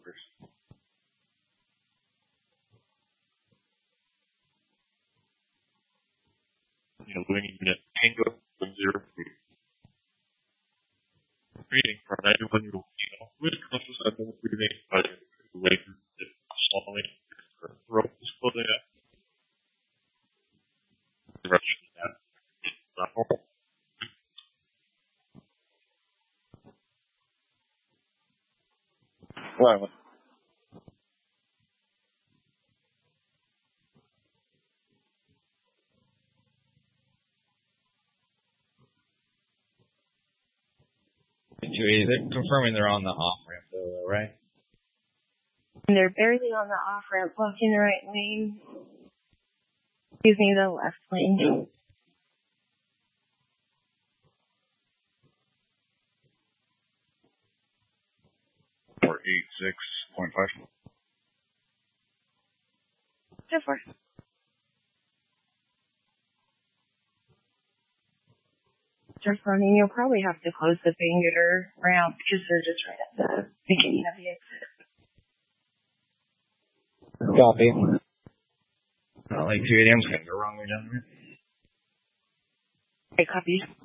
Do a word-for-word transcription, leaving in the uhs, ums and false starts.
numbers. You know, living unit Tango one zero three. Reading for ninety-one year old female who is conscious of no breathing but away from the swallowing. Her throat is closing up. The rest of that is not normal. Well, They're confirming they're on the off ramp, though, right? And they're barely on the off ramp, blocking the right lane. Excuse me, the left lane. Four eight six point five. So far. Just running, you'll probably have to close the Bangerter ramp because they're just right at the beginning of the exit. Copy. Uh, like two A M's going to go wrong way down there. Okay, copy.